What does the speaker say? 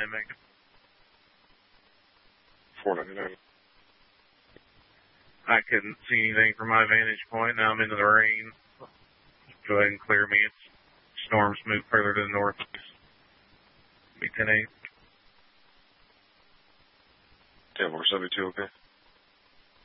499, Megan. 499. I couldn't see anything from my vantage point. Now I'm into the rain. Go ahead and clear me. It's storms move further to the northeast. Be 10-8. Yeah, 472, okay.